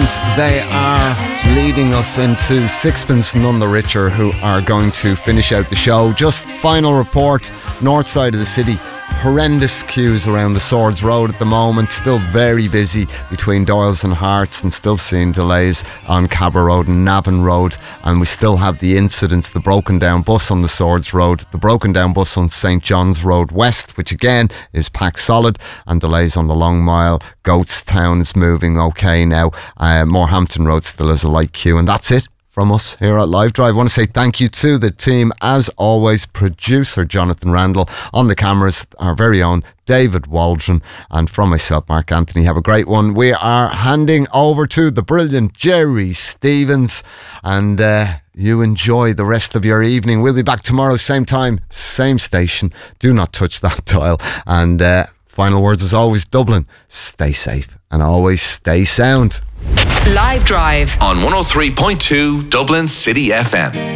they are leading us into Sixpence None the Richer, who are going to finish out the show. Just final report, north side of the city, horrendous queues around the Swords Road at the moment, still very busy between Doyles and Hearts, and still seeing delays on Cabra Road and Navan Road, and we still have the incidents, the broken down bus on the Swords Road, the broken down bus on St John's Road West, which again is packed solid, and delays on the Long Mile. Goatstown is moving okay now. Morehampton Road still has a light queue, and that's it from us here at Live Drive. I want to say thank you to the team, as always, producer Jonathan Randall, on the cameras our very own David Waldron, and from myself, Mark Anthony. Have a great one. We are handing over to the brilliant Jerry Stevens, and you enjoy the rest of your evening. We'll be back tomorrow, same time, same station. Do not touch that dial. And final words as always, Dublin, stay safe and always stay sound. Live Drive on 103.2 Dublin City FM.